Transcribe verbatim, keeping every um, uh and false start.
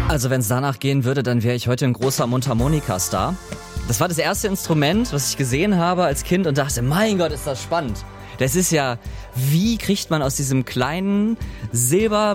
Also wenn es danach gehen würde, dann wäre ich heute ein großer Mundharmonika-Star. Das war das erste Instrument, was ich gesehen habe als Kind und dachte, mein Gott, ist das spannend. Das ist ja, wie kriegt man aus diesem kleinen Silber